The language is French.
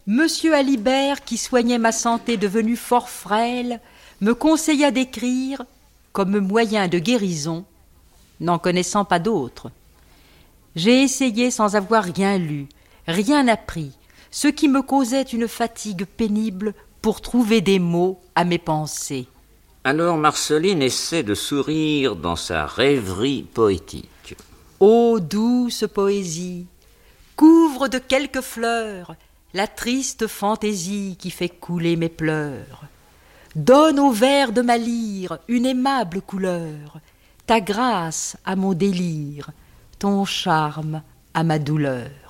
Monsieur Alibert, qui soignait ma santé devenue fort frêle, me conseilla d'écrire comme moyen de guérison, n'en connaissant pas d'autre. J'ai essayé sans avoir rien lu, rien appris, ce qui me causait une fatigue pénible pour trouver des mots à mes pensées. Alors Marceline essaie de sourire dans sa rêverie poétique. Ô douce poésie, couvre de quelques fleurs la triste fantaisie qui fait couler mes pleurs. Donne au vers de ma lyre une aimable couleur, ta grâce à mon délire, ton charme à ma douleur.